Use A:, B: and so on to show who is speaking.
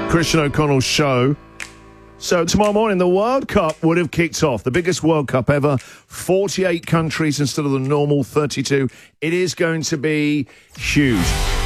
A: Christian O'Connell's show. So tomorrow morning, the World Cup would have kicked off. The biggest World Cup ever. 48 countries instead of the normal 32. It is going to be huge.